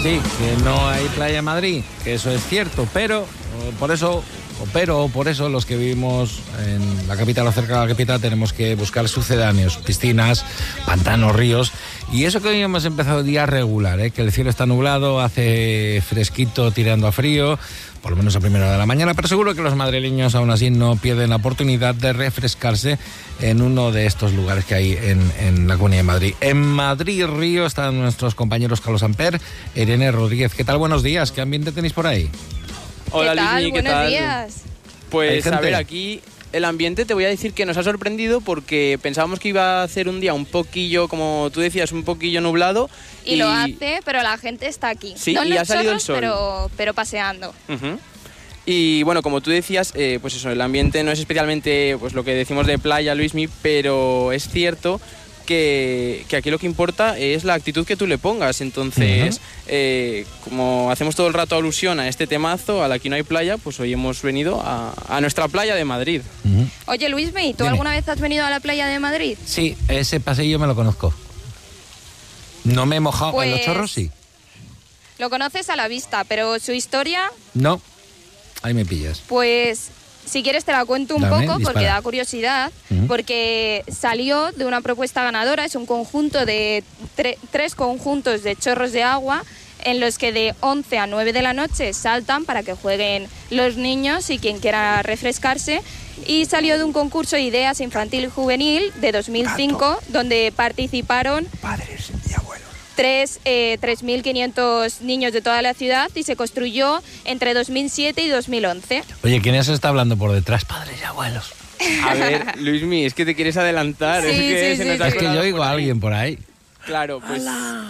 sí, que no hay playa en Madrid, que eso es cierto, pero por eso los que vivimos en la capital o cerca de la capital tenemos que buscar sucedáneos, piscinas, pantanos, ríos. Y eso que hoy hemos empezado el día regular, que el cielo está nublado, hace fresquito tirando a frío, por lo menos a primera hora de la mañana, pero seguro que los madrileños aún así no pierden la oportunidad de refrescarse en uno de estos lugares que hay en la Comunidad de Madrid. En Madrid Río están nuestros compañeros Carlos Amper, Irene Rodríguez. ¿Qué tal? Buenos días. ¿Qué ambiente tenéis por ahí? Hola, ¿Qué tal? Luismi, ¿qué Buenos tal? días. Pues a ver, aquí el ambiente te voy a decir que nos ha sorprendido porque pensábamos que iba a hacer un día un poquillo, como tú decías, un poquillo nublado. Y lo hace, pero la gente está aquí. Sí, no en y los ha salido el chorros, sol. pero paseando. Uh-huh. Y bueno, como tú decías, pues eso, el ambiente no es especialmente pues lo que decimos de playa, Luismi, pero es cierto que aquí lo que importa es la actitud que tú le pongas. Entonces, como hacemos todo el rato alusión a este temazo, al Aquí no hay playa, pues hoy hemos venido a nuestra playa de Madrid. Oye, Luismi, ¿tú Dime. alguna vez has venido a la playa de Madrid? Sí, ese pasillo me lo conozco. No me he mojado. Pues ¿En los chorros sí? Lo conoces a la vista, pero su historia, No. Ahí me pillas. pues si quieres te la cuento un Dame, poco porque dispara. da curiosidad, Ujú. porque salió de una propuesta ganadora, es un conjunto de tres conjuntos de chorros de agua en los que de 11 a 9 de la noche saltan para que jueguen los niños y quien quiera refrescarse. Y salió de un concurso de ideas infantil y juvenil de 2005, donde participaron Padres y abuelos. 3.500 niños de toda la ciudad y se construyó entre 2007 y 2011. Oye, ¿quién es está hablando por detrás? Padres y abuelos. A ver, Luismi, es que te quieres adelantar. Sí, es que sí, se nos sí, ha Es que colado yo oigo por a ahí. alguien por ahí. Claro, pues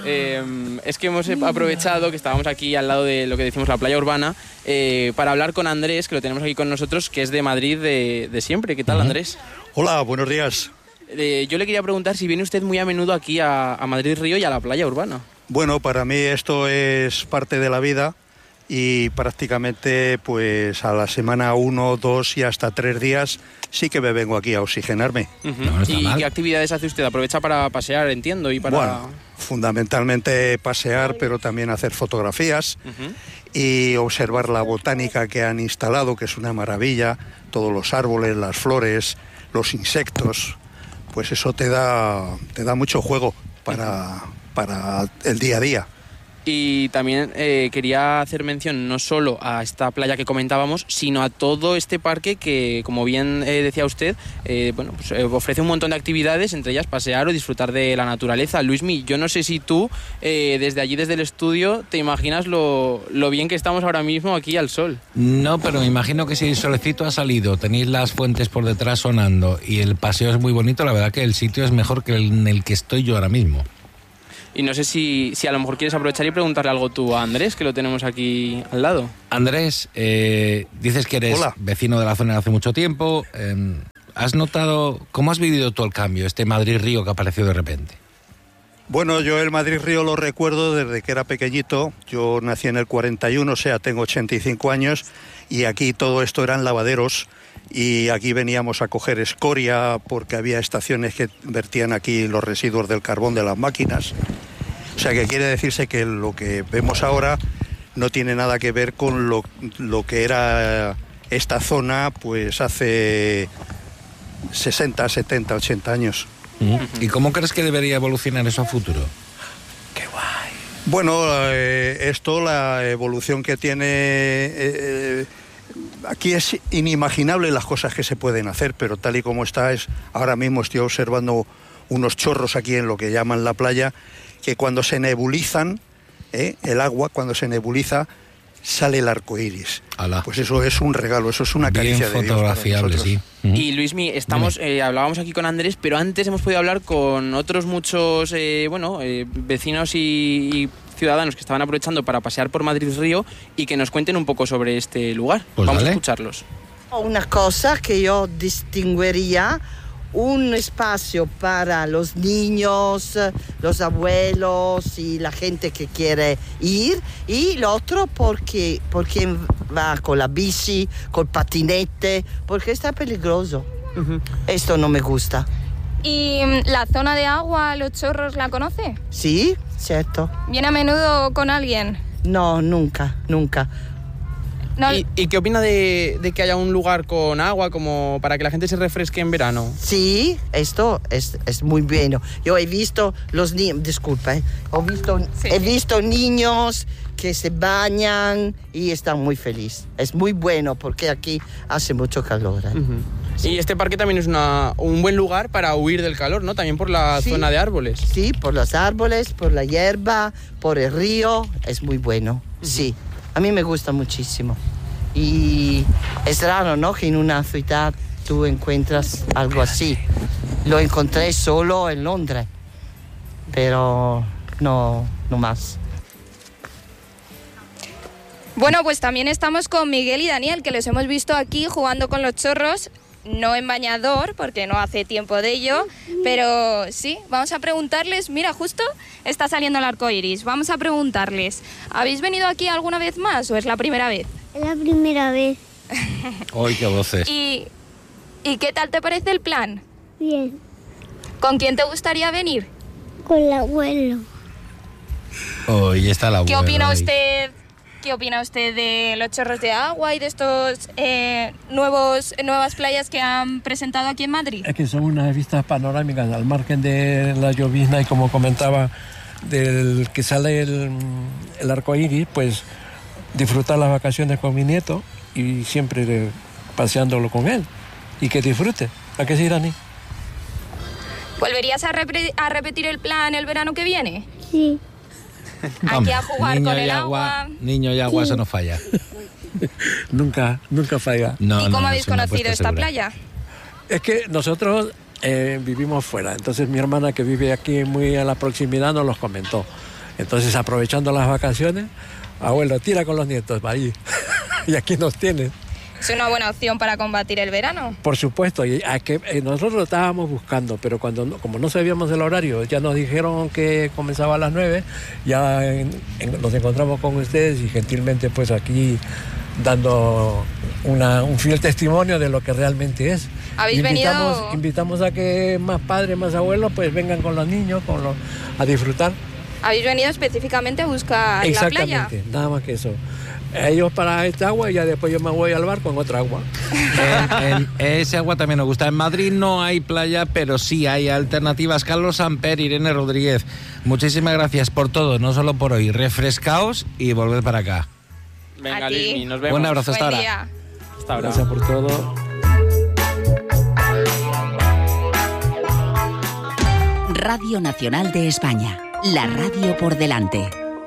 es que hemos aprovechado que estábamos aquí al lado de lo que decimos la playa urbana para hablar con Andrés, que lo tenemos aquí con nosotros, que es de Madrid de siempre. ¿Qué tal, Andrés? Hola, buenos días. Yo le quería preguntar si viene usted muy a menudo aquí a Madrid Río y a la playa urbana. Bueno, para mí esto es parte de la vida y prácticamente pues a la semana 1, 2 y hasta 3 días sí que me vengo aquí a oxigenarme. Ujú. No está ¿Y mal. qué actividades hace usted? ¿Aprovecha para pasear, entiendo? Y para... Bueno, fundamentalmente pasear, pero también hacer fotografías Ujú. y observar la botánica que han instalado, que es una maravilla, todos los árboles, las flores, los insectos, pues eso te da mucho juego para el día a día. Y también quería hacer mención no solo a esta playa que comentábamos, sino a todo este parque que, como bien decía usted, ofrece un montón de actividades, entre ellas pasear o disfrutar de la naturaleza. Luismi, yo no sé si tú, desde allí, desde el estudio, te imaginas lo bien que estamos ahora mismo aquí al sol. No, pero me imagino que si el solecito ha salido, tenéis las fuentes por detrás sonando y el paseo es muy bonito, la verdad que el sitio es mejor que en el que estoy yo ahora mismo. Y no sé si a lo mejor quieres aprovechar y preguntarle algo tú a Andrés, que lo tenemos aquí al lado. Andrés, dices que eres Hola. vecino de la zona de hace mucho tiempo. ¿Has notado, cómo has vivido tú el cambio, este Madrid-Río que apareció de repente? Bueno, yo el Madrid-Río lo recuerdo desde que era pequeñito. Yo nací en el 41, o sea, tengo 85 años y aquí todo esto eran lavaderos y aquí veníamos a coger escoria porque había estaciones que vertían aquí los residuos del carbón de las máquinas. O sea, que quiere decirse que lo que vemos ahora no tiene nada que ver con lo que era esta zona pues hace 60, 70, 80 años. ¿Y cómo crees que debería evolucionar eso a futuro? Bueno, esto, la evolución que tiene... aquí es inimaginable las cosas que se pueden hacer, pero tal y como está, ahora mismo estoy observando unos chorros aquí en lo que llaman la playa, que cuando se nebulizan, el agua, cuando se nebuliza, sale el arco iris. Alá. Pues eso es un regalo, eso es una caricia Bien de Dios para fotografiable, nosotros. sí. Y Luismi, hablábamos aquí con Andrés, pero antes hemos podido hablar con otros muchos vecinos y ciudadanos que estaban aprovechando para pasear por Madrid Río y que nos cuenten un poco sobre este lugar. Pues Vamos vale. a escucharlos. Una cosa que yo distinguiría, un espacio para los niños, los abuelos y la gente que quiere ir, y lo otro porque va con la bici, con patinete, porque está peligroso. Esto no me gusta. ¿Y la zona de agua, los chorros, la conoce? Sí, cierto. ¿Viene a menudo con alguien? No, nunca. No. ¿Y qué opina de que haya un lugar con agua como para que la gente se refresque en verano? Sí, esto es muy bueno. Yo he visto los niños, disculpa, he visto niños que se bañan y están muy felices. Es muy bueno porque aquí hace mucho calor. Uh-huh. Sí. Y este parque también es un buen lugar para huir del calor, ¿no? También por la zona de árboles. Sí, por los árboles, por la hierba, por el río. Es muy bueno, sí. A mí me gusta muchísimo. Y es raro, ¿no? Que en una ciudad tú encuentras algo así. Lo encontré solo en Londres, pero no más. Bueno, pues también estamos con Miguel y Daniel, que los hemos visto aquí jugando con los chorros, no en bañador, porque no hace tiempo de ello, pero sí, vamos a preguntarles, mira, justo está saliendo el arco iris, vamos a preguntarles, ¿habéis venido aquí alguna vez más o es la primera vez? Es la primera vez. ¡Ay, qué voces! ¿Y qué tal te parece el plan? Bien. ¿Con quién te gustaría venir? Con el abuelo. Hoy está la abuela. ¿Qué opina usted de los chorros de agua y de estos nuevas playas que han presentado aquí en Madrid? Es que son unas vistas panorámicas al margen de la llovizna y, como comentaba, del que sale el arco iris, pues disfrutar las vacaciones con mi nieto y siempre paseándolo con él y que disfrute. ¿A qué sí, Dani? ¿Volverías a repetir el plan el verano que viene? Sí. Aquí a jugar niño con el y agua. Niño y agua, eso no falla. Nunca falla. No, ¿Y cómo no, habéis es una conocido apuesta esta segura. playa? Es que nosotros vivimos fuera, entonces mi hermana, que vive aquí muy a la proximidad, nos los comentó. Entonces, aprovechando las vacaciones, abuelo, tira con los nietos, va ahí. Y aquí nos tienes. Es una buena opción para combatir el verano. Por supuesto, y nosotros lo estábamos buscando, pero como no sabíamos el horario, ya nos dijeron que comenzaba a las 9, ya nos encontramos con ustedes y gentilmente pues aquí dando un fiel testimonio de lo que realmente es. Invitamos a que más padres, más abuelos pues vengan con los niños a disfrutar. ¿Habéis venido específicamente a buscar la playa? Exactamente, nada más que eso. Ellos para esta agua y ya después yo me voy al bar con otra agua. Ese agua también nos gusta. En Madrid no hay playa, pero sí hay alternativas. Carlos Samper, Irene Rodríguez, muchísimas gracias por todo, no solo por hoy. Refrescaos y volved para acá. Venga, Luismi, nos vemos. Un abrazo, hasta Buen ahora. día. Hasta ahora. Gracias por todo. Radio Nacional de España, la radio por delante.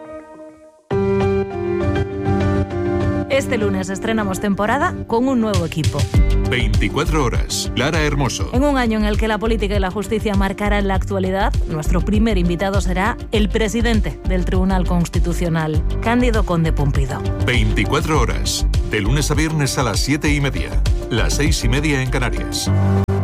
Este lunes estrenamos temporada con un nuevo equipo. 24 horas. Lara Hermoso. En un año en el que la política y la justicia marcarán la actualidad, nuestro primer invitado será el presidente del Tribunal Constitucional, Cándido Conde Pumpido. 24 horas. De lunes a viernes a las 7:30. Las 6:30 en Canarias.